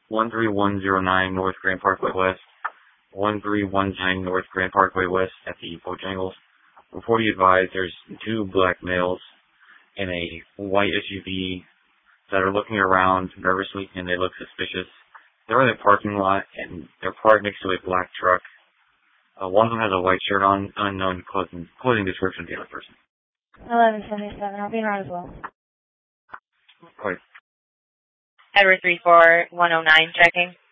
13109 North Grand Parkway West, 1319 North Grand Parkway West at the Bojangles. Before you advise, there's two black males in a white SUV that are looking around nervously, and they look suspicious. They're in a parking lot, and they're parked next to a black truck. One of them has a white shirt on, unknown clothing description of the other person. 1177, I'll be around as well. Right. Edward 34109, checking.